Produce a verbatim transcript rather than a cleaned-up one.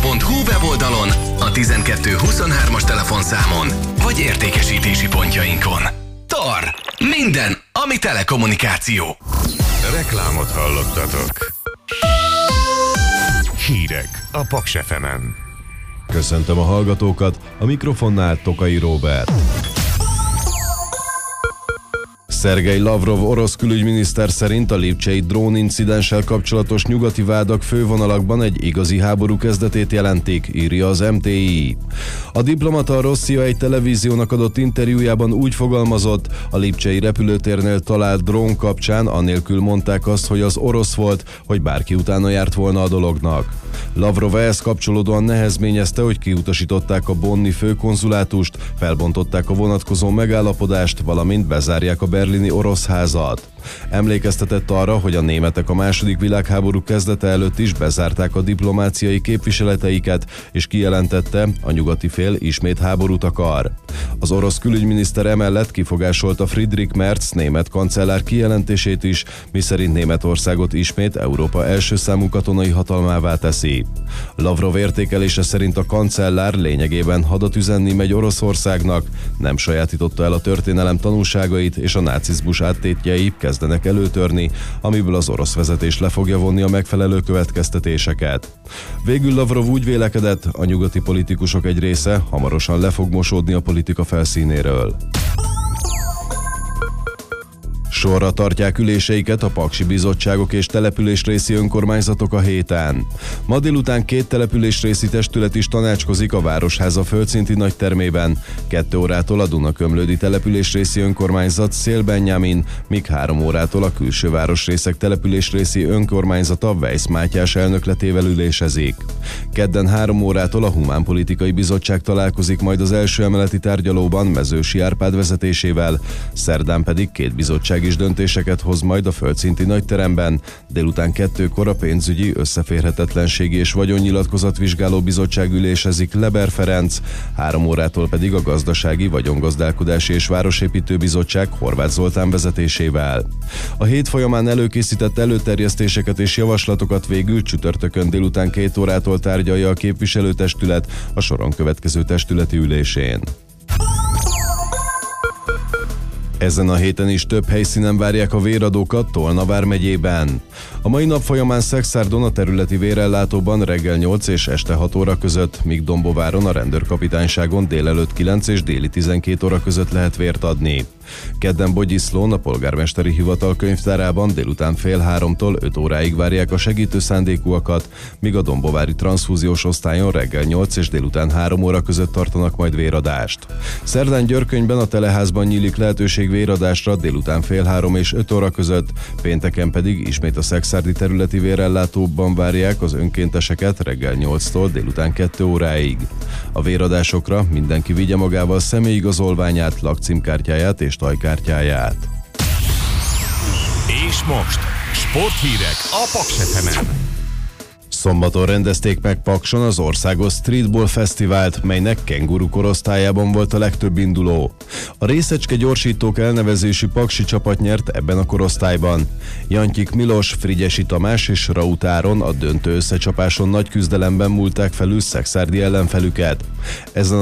pont hu weboldalon, a tizenkettő huszonhármas telefonszámon, vagy értékesítési pontjainkon. Tar. Minden, ami telekommunikáció. Reklámot hallottatok. Hírek a Paks ef emen. Köszöntöm a hallgatókat, a mikrofonnál Tokai Róbert. Szergej Lavrov orosz külügyminiszter szerint a lipcsei drónincidenssel kapcsolatos nyugati vádak fővonalakban egy igazi háború kezdetét jelentik, írja az em té i. A diplomata a Rosszia egy televíziónak adott interjújában úgy fogalmazott, a lipcsei repülőtérnél talált drón kapcsán anélkül mondták azt, hogy az orosz volt, hogy bárki utána járt volna a dolognak. Lavrov ehhez kapcsolódóan nehezményezte, hogy kiutasították a bonni főkonzulátust, felbontották a vonatkozó megállapodást, valamint bezárják a berlini orosz házat. Emlékeztetett arra, hogy a németek a második világháború kezdete előtt is bezárták a diplomáciai képviseleteiket, és kijelentette, a nyugati fél ismét háborút akar. Az orosz külügyminiszter emellett kifogásolta Friedrich Merz német kancellár kijelentését is, miszerint Németországot ismét Európa első számú katonai hatalmává teszi. Lavrov értékelése szerint a kancellár lényegében hadat üzenni megy Oroszországnak, nem sajátította el a történelem tanulságait, és a nácizmus áttétjei kezdenek előtörni, amiből az orosz vezetés le fogja vonni a megfelelő következtetéseket. Végül Lavrov úgy vélekedett, a nyugati politikusok egy része hamarosan le fog mosódni a politika felszínéről. Sorra tartják üléseiket a paksi bizottságok és településrészi önkormányzatok a héten. Ma délután két településrészi testület is tanácskozik a Városháza földszinti nagytermében. Kettő órától a Dunakömlődi településrészi önkormányzat Szél-Benjamin, míg három órától a külső városrészek településrészi önkormányzata Weisz Mátyás elnökletével ülésezik. Kedden három órától a Humánpolitikai Bizottság találkozik majd az első emeleti tárgyalóban Mezősi Árpád vezetésével, szerdán pedig két bizottság is döntéseket hoz majd a földszinti nagyteremben, délután kettőkor a pénzügyi, összeférhetetlenségi és vagyonnyilatkozatvizsgáló bizottság ülésezik Leber Ferenc, három órától pedig a gazdasági, vagyongazdálkodási és városépítő bizottság Horváth Zoltán vezetésével. A hét folyamán előkészített előterjesztéseket és javaslatokat végül csütörtökön délután két órától tárgyalja a képviselőtestület a soron következő testületi ülésén. Ezen a héten is több helyszínen várják a véradókat Tolna vármegyében. A mai nap folyamán Szekszárdon a területi vérellátóban reggel nyolc és este hat óra között, míg Dombováron a rendőrkapitányságon délelőtt kilenc és déli tizenkét óra között lehet vért adni. Kedden Bogyiszlón a polgármesteri hivatal könyvtárában délután fél háromtól öt óráig várják a segítő szándékúakat, míg a dombovári transzfúziós osztályon reggel nyolc és délután három óra között tartanak majd véradást. Szerdán Györkönyben a teleházban nyílik lehetőség véradásra délután fél három és öt óra között, pénteken pedig ismét a szekszárdi területi vérellátóban várják az önkénteseket reggel nyolctól délután kettő óráig. A véradásokra mindenki vigye magával személyigazolványát, lakcímkártyáját és tajkártyáját. És most sporthírek a Paks ef emen. Szombaton rendezték meg Pakson az országos Streetball Fesztivált, melynek kenguru korosztályában volt a legtöbb induló. A Részecske gyorsítók elnevezésű paksi csapat nyert ebben a korosztályban. Jantyik Milos, Frigyesi Tamás és Raut Áron a döntő összecsapáson nagy küzdelemben múlták felül szekszárdi ellenfelüket. Ezen